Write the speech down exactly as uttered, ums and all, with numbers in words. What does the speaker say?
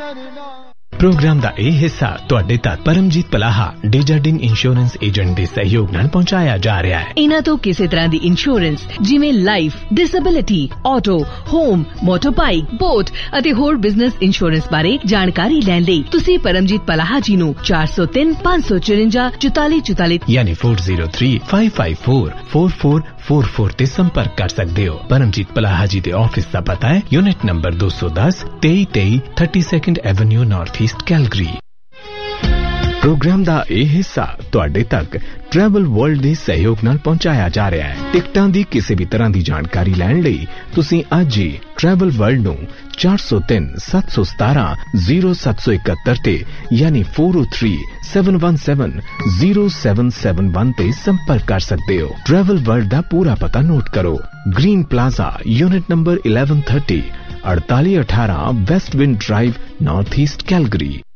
Programme ਦਾ ਇਹ ਹਿੱਸਾ ਤੁਹਾਡੇ ਤੱਕ ਪਰਮਜੀਤ ਪਲਾਹਾ ਡੇਜਰਡਿਨ ਇੰਸ਼ੋਰੈਂਸ ਏਜੰਟ ਦੇ ਸਹਿਯੋਗ ਨਾਲ ਪਹੁੰਚਾਇਆ ਜਾ ਰਿਹਾ ਹੈ। ਇਹਨਾਂ ਤੋਂ ਕਿਸੇ ਤਰ੍ਹਾਂ ਦੀ ਇੰਸ਼ੋਰੈਂਸ ਜਿਵੇਂ life, disability, auto, home, ਮੋਟਰਬਾਈਕ, boat ਅਤੇ ਹੋਰ ਬਿਜ਼ਨਸ ਇੰਸ਼ੋਰੈਂਸ ਬਾਰੇ ਜਾਣਕਾਰੀ ਲੈਣ ਲਈ ਤੁਸੀਂ ਪਰਮਜੀਤ ਪਲਾਹਾ ਜੀ ਨੂੰ ਚਾਰ ਸੌ ਤਿੰਨ ਪੰਜ ਸੌ ਚੁਰੰਜਾ ਚੁਤਾਲੀ ਚੁਤਾਲੀ ਯਾਨੀ ਚਾਰ ਜ਼ੀਰੋ ਤਿੰਨ ਪੰਜ ਪੰਜ ਚਾਰ ਚਾਰ ਚਾਰ ਚਾਰ ਚਾਰ ਤੇ ਸੰਪਰਕ ਕਰ ਸਕਦੇ ਹੋ। ਪਰਮਜੀਤ ਪਲਾਹਾ ਜੀ ਦੇ ਆਫਿਸ ਦਾ ਪਤਾ ਹੈ ਯੂਨਿਟ ਨੰਬਰ ਦੋ ਸੌ ਦਸ ਤੇਈ ਤੇਈ thirty-second avenue north East Calgary. Programme ਦਾ ਇਹ ਹਿੱਸਾ ਤੁਹਾਡੇ ਤੱਕ ਟਰੈਵਲ ਵਰਲਡ ਦੇ ਸਹਿਯੋਗ ਨਾਲ ਪਹੁੰਚਾਇਆ ਜਾ ਰਿਹਾ ਹੈ। ਟਿਕਟਾਂ ਦੀ ਕਿਸੇ ਵੀ ਤਰ੍ਹਾਂ ਦੀ ਜਾਣਕਾਰੀ ਲੈਣ ਲਈ ਤੁਸੀਂ ਅੱਜ ਹੀ ਟਰੈਵਲ ਵਰਲਡ ਨੂੰ ਚਾਰ ਸੌ ਤਿੰਨ ਸੱਤ ਸੌ ਸਤਾਰਾਂ ਜ਼ੀਰੋ ਸੱਤ ਸੌ ਇਕਹੱਤਰ ਤੇ ਯਾਨੀ ਚਾਰ ਜ਼ੀਰੋ ਤਿੰਨ ਸੱਤ ਇੱਕ ਸੱਤ ਜ਼ੀਰੋ ਸੱਤ ਸੱਤ ਇੱਕ ਤੇ ਸੰਪਰਕ ਕਰ ਸਕਦੇ ਹੋ। ਟਰੈਵਲ ਵਰਲਡ ਦਾ ਪੂਰਾ ਪਤਾ ਨੋਟ ਕਰੋ। Green plaza unit number eleven thirty ਅੜਤਾਲੀ ਅਠਾਰਾਂ West wind drive north East Calgary.